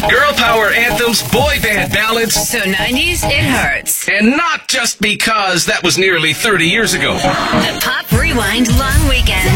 Girl power anthems, boy band ballads. So 90s, it hurts. And not just because that was nearly 30 years ago. The Pop Rewind Long Weekend.